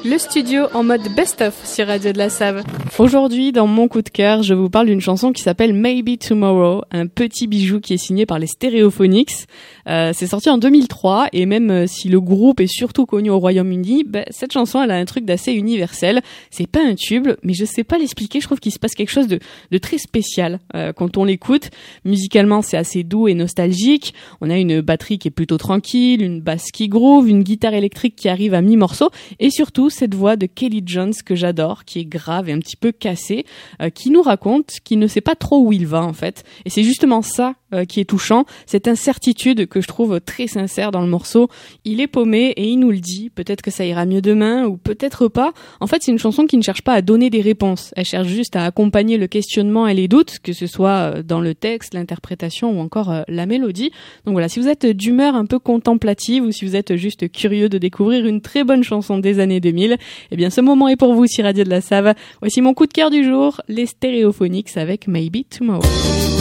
Le studio en mode best-of sur Radio de la Save. Aujourd'hui, dans mon coup de cœur, je vous parle d'une chanson qui s'appelle Maybe Tomorrow, un petit bijou qui est signé par les Stereophonics. C'est sorti en 2003 et même si le groupe est surtout connu au Royaume-Uni, cette chanson elle a un truc d'assez universel. C'est pas un tube, mais je sais pas l'expliquer. Je trouve qu'il se passe quelque chose de très spécial quand on l'écoute. Musicalement, c'est assez doux et nostalgique. On a une batterie qui est plutôt tranquille, une basse qui groove, une guitare électrique qui arrive à mi-morceau et surtout cette voix de Kelly Jones que j'adore, qui est grave et un petit peu cassée, qui nous raconte qu'il ne sait pas trop où il va en fait. Et c'est justement ça qui est touchant, cette incertitude que je trouve très sincère dans le morceau. Il est paumé et il nous le dit, peut-être que ça ira mieux demain ou peut-être pas. En fait, c'est une chanson qui ne cherche pas à donner des réponses, elle cherche juste à accompagner le questionnement et les doutes, que ce soit dans le texte, l'interprétation ou encore la mélodie. Donc voilà, si vous êtes d'humeur un peu contemplative ou si vous êtes juste curieux de découvrir une très bonne chanson des années 2000, eh bien ce moment est pour vous sur Radio de la Save. Voici mon coup de cœur du jour, les Stereophonics avec Maybe Tomorrow.